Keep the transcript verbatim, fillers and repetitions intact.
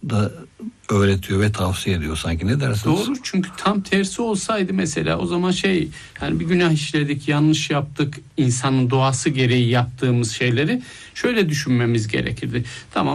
da öğretiyor ve tavsiye ediyor sanki. Ne dersiniz? Doğru, çünkü tam tersi olsaydı mesela o zaman şey, yani bir günah işledik, yanlış yaptık, insanın doğası gereği yaptığımız şeyleri şöyle düşünmemiz gerekirdi. Tamam,